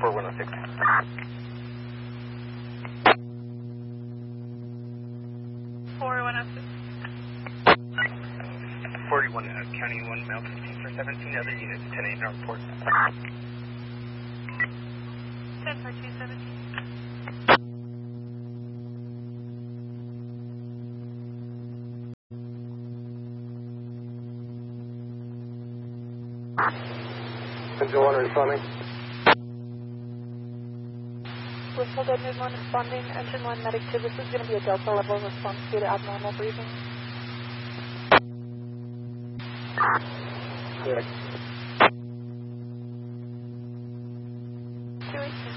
4106. 4106. 41, County 1, Male 15 for 17 other units, 10-8 now report. 10 for 217. Engine 1 responding. Whistle Deadman 1 responding, Engine 1 Medic 2, this is going to be a Delta level response due to abnormal breathing. Yeah. 218.